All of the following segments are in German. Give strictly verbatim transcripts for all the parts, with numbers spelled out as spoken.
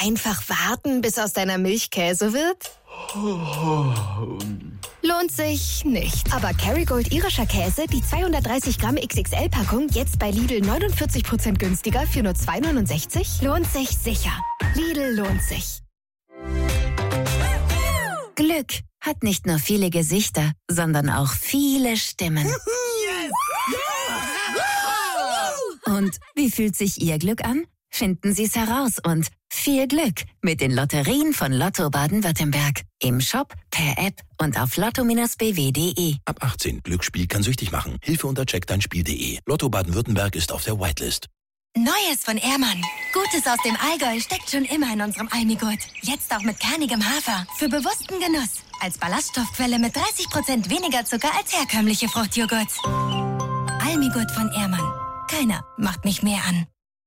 Einfach warten, bis aus deiner Milch Käse wird? Lohnt sich nicht. Aber Kerrygold irischer Käse, die zweihundertdreißig Gramm X X L-Packung, jetzt bei Lidl neunundvierzig Prozent günstiger für nur zwei neunundsechzig? Lohnt sich sicher. Lidl lohnt sich. Glück hat nicht nur viele Gesichter, sondern auch viele Stimmen. Und wie fühlt sich Ihr Glück an? Finden Sie es heraus und viel Glück mit den Lotterien von Lotto Baden-Württemberg. Im Shop, per App und auf lotto Bindestrich b w punkt d e. Ab achtzehn. Glücksspiel kann süchtig machen. Hilfe unter check dein spiel punkt d e. Lotto Baden-Württemberg ist auf der Whitelist. Neues von Ehrmann. Gutes aus dem Allgäu steckt schon immer in unserem Almigurt. Jetzt auch mit kernigem Hafer. Für bewussten Genuss. Als Ballaststoffquelle mit dreißig Prozent weniger Zucker als herkömmliche Fruchtjoghurts. Almigurt von Ehrmann. Keiner macht mich mehr an.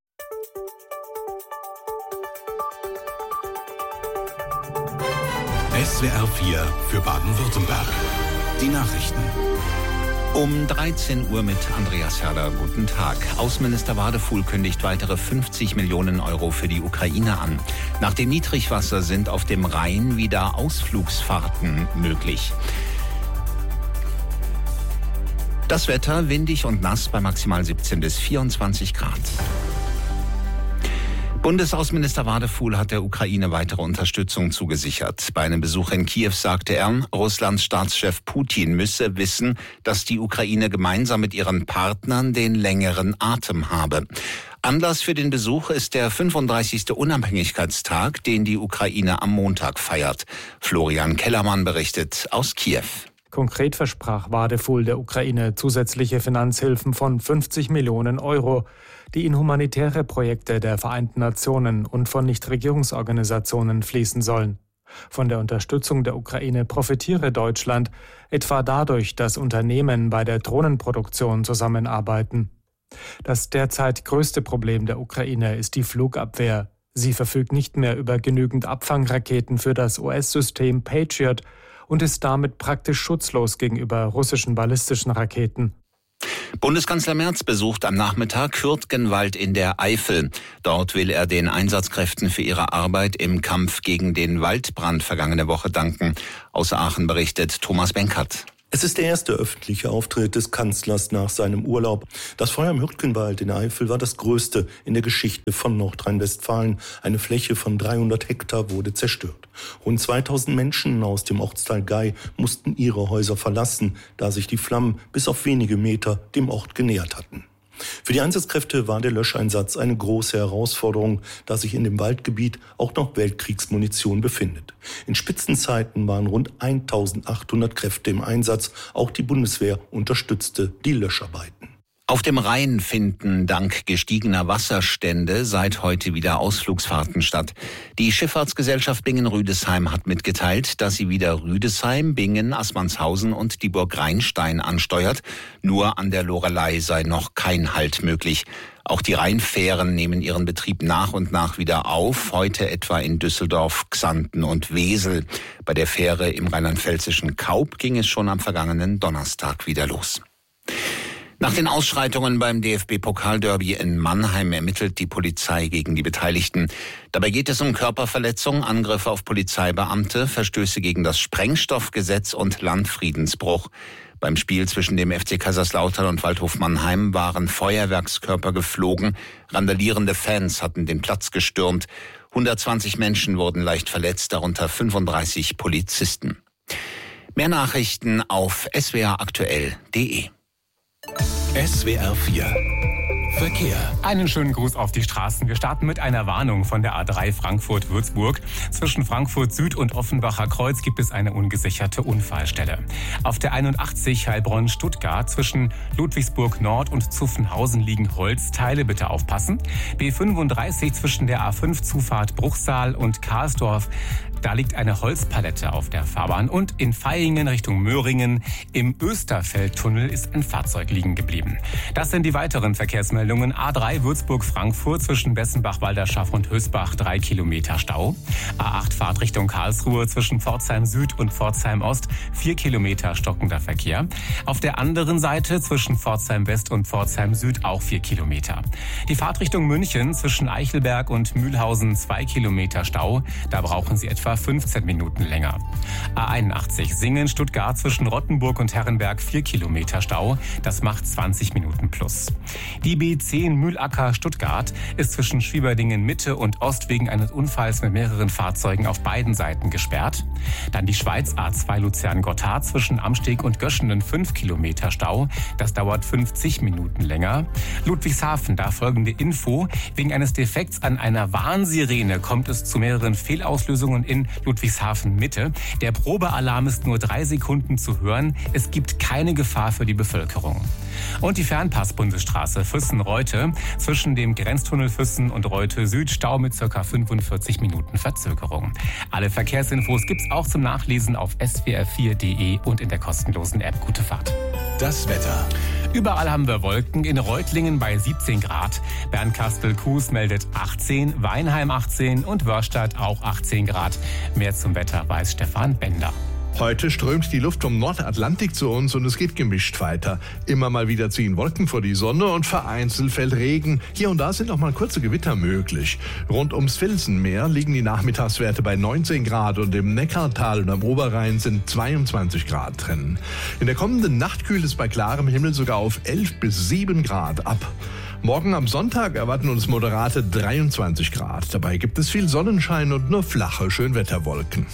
S W R vier für Baden-Württemberg. Die Nachrichten. Um dreizehn Uhr mit Andreas Herder. Guten Tag. Außenminister Wadefuhl kündigt weitere fünfzig Millionen Euro für die Ukraine an. Nach dem Niedrigwasser sind auf dem Rhein wieder Ausflugsfahrten möglich. Das Wetter windig und nass bei maximal siebzehn bis vierundzwanzig Grad. Bundesaußenminister Wadefuhl hat der Ukraine weitere Unterstützung zugesichert. Bei einem Besuch in Kiew sagte er, Russlands Staatschef Putin müsse wissen, dass die Ukraine gemeinsam mit ihren Partnern den längeren Atem habe. Anlass für den Besuch ist der fünfunddreißigste Unabhängigkeitstag, den die Ukraine am Montag feiert. Florian Kellermann berichtet aus Kiew. Konkret versprach Wadefuhl der Ukraine zusätzliche Finanzhilfen von fünfzig Millionen Euro, die in humanitäre Projekte der Vereinten Nationen und von Nichtregierungsorganisationen fließen sollen. Von der Unterstützung der Ukraine profitiere Deutschland, etwa dadurch, dass Unternehmen bei der Drohnenproduktion zusammenarbeiten. Das derzeit größte Problem der Ukraine ist die Flugabwehr. Sie verfügt nicht mehr über genügend Abfangraketen für das U S-System Patriot und ist damit praktisch schutzlos gegenüber russischen ballistischen Raketen. Bundeskanzler Merz besucht am Nachmittag Hürtgenwald in der Eifel. Dort will er den Einsatzkräften für ihre Arbeit im Kampf gegen den Waldbrand vergangene Woche danken. Aus Aachen berichtet Thomas Benkert. Es ist der erste öffentliche Auftritt des Kanzlers nach seinem Urlaub. Das Feuer im Hürtgenwald in der Eifel war das größte in der Geschichte von Nordrhein-Westfalen. Eine Fläche von dreihundert Hektar wurde zerstört. Rund zweitausend Menschen aus dem Ortsteil Gei mussten ihre Häuser verlassen, da sich die Flammen bis auf wenige Meter dem Ort genähert hatten. Für die Einsatzkräfte war der Löscheinsatz eine große Herausforderung, da sich in dem Waldgebiet auch noch Weltkriegsmunition befindet. In Spitzenzeiten waren rund eintausendachthundert Kräfte im Einsatz. Auch die Bundeswehr unterstützte die Löscharbeiten. Auf dem Rhein finden dank gestiegener Wasserstände seit heute wieder Ausflugsfahrten statt. Die Schifffahrtsgesellschaft Bingen-Rüdesheim hat mitgeteilt, dass sie wieder Rüdesheim, Bingen, Assmannshausen und die Burg Rheinstein ansteuert. Nur an der Loreley sei noch kein Halt möglich. Auch die Rheinfähren nehmen ihren Betrieb nach und nach wieder auf. Heute etwa in Düsseldorf, Xanten und Wesel. Bei der Fähre im rheinland-pfälzischen Kaub ging es schon am vergangenen Donnerstag wieder los. Nach den Ausschreitungen beim D F B-Pokalderby in Mannheim ermittelt die Polizei gegen die Beteiligten. Dabei geht es um Körperverletzung, Angriffe auf Polizeibeamte, Verstöße gegen das Sprengstoffgesetz und Landfriedensbruch. Beim Spiel zwischen dem F C Kaiserslautern und Waldhof Mannheim waren Feuerwerkskörper geflogen. Randalierende Fans hatten den Platz gestürmt. hundertzwanzig Menschen wurden leicht verletzt, darunter fünfunddreißig Polizisten. Mehr Nachrichten auf s w r aktuell punkt d e. S W R vier Verkehr. Einen schönen Gruß auf die Straßen. Wir starten mit einer Warnung von der A drei Frankfurt-Würzburg. Zwischen Frankfurt Süd und Offenbacher Kreuz gibt es eine ungesicherte Unfallstelle. Auf der einundachtzig Heilbronn-Stuttgart zwischen Ludwigsburg Nord und Zuffenhausen liegen Holzteile. Bitte aufpassen. B fünfunddreißig zwischen der A fünf Zufahrt Bruchsal und Karlsdorf. Da liegt eine Holzpalette auf der Fahrbahn. Und in Vaihingen Richtung Möhringen im Österfeldtunnel ist ein Fahrzeug liegen geblieben. Das sind die weiteren Verkehrsmeldungen Verkehrsmeldungen. A drei Würzburg-Frankfurt zwischen Bessenbach-Walderschaff und Hösbach drei Kilometer Stau. A acht Fahrtrichtung Karlsruhe zwischen Pforzheim Süd und Pforzheim Ost vier Kilometer stockender Verkehr. Auf der anderen Seite zwischen Pforzheim West und Pforzheim Süd auch vier Kilometer. Die Fahrtrichtung München zwischen Eichelberg und Mühlhausen zwei Kilometer Stau. Da brauchen Sie etwa fünfzehn Minuten länger. A einundachtzig Singen-Stuttgart zwischen Rottenburg und Herrenberg vier Kilometer Stau. Das macht zwanzig Minuten plus. Die B zehn Mühlacker-Stuttgart ist zwischen Schwieberdingen Mitte und Ost wegen eines Unfalls mit mehreren Fahrzeugen auf beiden Seiten gesperrt. Dann die Schweiz A zwei Luzern-Gotthard zwischen Amsteg und Göschenen fünf Kilometer Stau. Das dauert fünfzig Minuten länger. Ludwigshafen, da folgende Info. Wegen eines Defekts an einer Warnsirene kommt es zu mehreren Fehlauslösungen in Ludwigshafen Mitte. Der Probealarm ist nur drei Sekunden zu hören. Es gibt keine Gefahr für die Bevölkerung. Und die Fernpass-Bundesstraße Füssen-Reute zwischen dem Grenztunnel Füssen und Reute Süd Stau mit ca. fünfundvierzig Minuten Verzögerung. Alle Verkehrsinfos gibt's auch zum Nachlesen auf s w r vier punkt d e und in der kostenlosen App Gute Fahrt. Das Wetter. Überall haben wir Wolken, in Reutlingen bei siebzehn Grad, Bernkastel-Kues meldet achtzehn, Weinheim achtzehn und Wörstadt auch achtzehn Grad. Mehr zum Wetter weiß Stefan Bender. Heute strömt die Luft vom Nordatlantik zu uns und es geht gemischt weiter. Immer mal wieder ziehen Wolken vor die Sonne und vereinzelt fällt Regen. Hier und da sind auch mal kurze Gewitter möglich. Rund ums Vilsenmeer liegen die Nachmittagswerte bei neunzehn Grad und im Neckartal und am Oberrhein sind zweiundzwanzig Grad drin. In der kommenden Nacht kühlt es bei klarem Himmel sogar auf elf bis sieben Grad ab. Morgen am Sonntag erwarten uns moderate dreiundzwanzig Grad. Dabei gibt es viel Sonnenschein und nur flache Schönwetterwolken.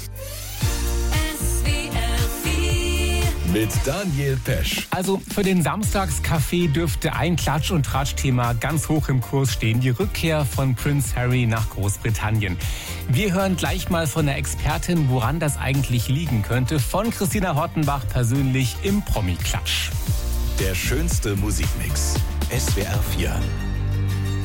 Mit Daniel Pesch. Also für den Samstagskaffee dürfte ein Klatsch- und Tratsch-Thema ganz hoch im Kurs stehen. Die Rückkehr von Prince Harry nach Großbritannien. Wir hören gleich mal von der Expertin, woran das eigentlich liegen könnte. Von Christina Hortenbach persönlich im Promi-Klatsch. Der schönste Musikmix. S W R vier.